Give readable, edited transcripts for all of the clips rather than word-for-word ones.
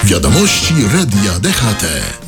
Wiadomości Radia DHT.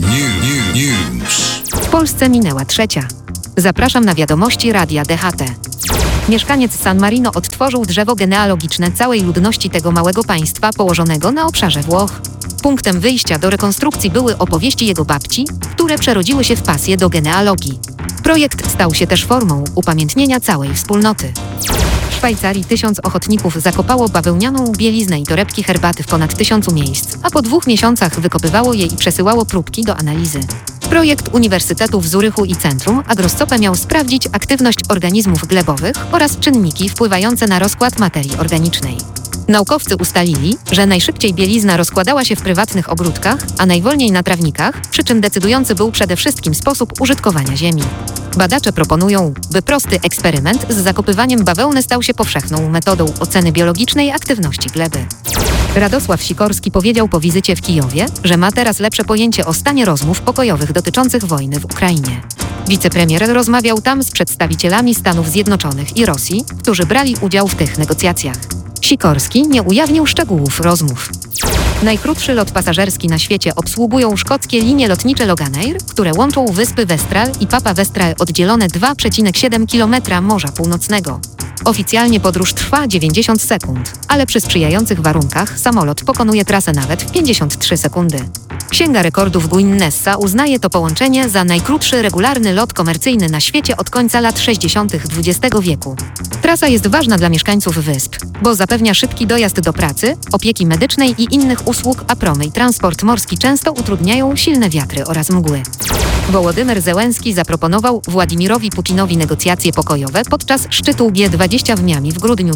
News. W Polsce minęła 3. Zapraszam na wiadomości Radia DHT. Mieszkaniec San Marino odtworzył drzewo genealogiczne całej ludności tego małego państwa położonego na obszarze Włoch. Punktem wyjścia do rekonstrukcji były opowieści jego babci, które przerodziły się w pasję do genealogii. Projekt stał się też formą upamiętnienia całej wspólnoty. W Szwajcarii 1000 ochotników zakopało bawełnianą bieliznę i torebki herbaty w ponad 1000 miejsc, a po 2 miesiącach wykopywało je i przesyłało próbki do analizy. Projekt Uniwersytetu w Zurychu i Centrum Agroscope miał sprawdzić aktywność organizmów glebowych oraz czynniki wpływające na rozkład materii organicznej. Naukowcy ustalili, że najszybciej bielizna rozkładała się w prywatnych ogródkach, a najwolniej na trawnikach, przy czym decydujący był przede wszystkim sposób użytkowania ziemi. Badacze proponują, by prosty eksperyment z zakopywaniem bawełny stał się powszechną metodą oceny biologicznej aktywności gleby. Radosław Sikorski powiedział po wizycie w Kijowie, że ma teraz lepsze pojęcie o stanie rozmów pokojowych dotyczących wojny w Ukrainie. Wicepremier rozmawiał tam z przedstawicielami Stanów Zjednoczonych i Rosji, którzy brali udział w tych negocjacjach. Sikorski nie ujawnił szczegółów rozmów. Najkrótszy lot pasażerski na świecie obsługują szkockie linie lotnicze Loganair, które łączą wyspy Westral i Papa Westral oddzielone 2,7 km Morza Północnego. Oficjalnie podróż trwa 90 sekund, ale przy sprzyjających warunkach samolot pokonuje trasę nawet w 53 sekundy. Księga Rekordów Guinnessa uznaje to połączenie za najkrótszy regularny lot komercyjny na świecie od końca lat 60. XX wieku. Trasa jest ważna dla mieszkańców wysp, bo zapewnia szybki dojazd do pracy, opieki medycznej i innych usług, a promy i transport morski często utrudniają silne wiatry oraz mgły. Wołodymyr Zełenski zaproponował Władimirowi Putinowi negocjacje pokojowe podczas szczytu G20 w Miami w grudniu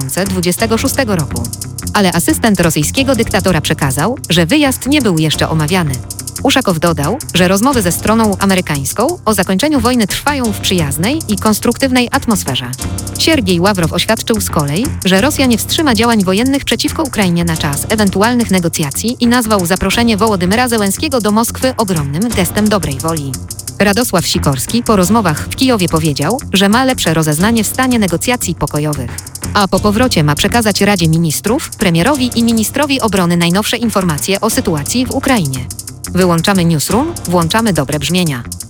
2026 roku. Ale asystent rosyjskiego dyktatora przekazał, że wyjazd nie był jeszcze omawiany. Uszakow dodał, że rozmowy ze stroną amerykańską o zakończeniu wojny trwają w przyjaznej i konstruktywnej atmosferze. Siergiej Ławrow oświadczył z kolei, że Rosja nie wstrzyma działań wojennych przeciwko Ukrainie na czas ewentualnych negocjacji i nazwał zaproszenie Wołodymyra Zełenskiego do Moskwy ogromnym gestem dobrej woli. Radosław Sikorski po rozmowach w Kijowie powiedział, że ma lepsze rozeznanie w stanie negocjacji pokojowych. A po powrocie ma przekazać Radzie Ministrów, premierowi i ministrowi obrony najnowsze informacje o sytuacji w Ukrainie. Wyłączamy newsroom, włączamy dobre brzmienia.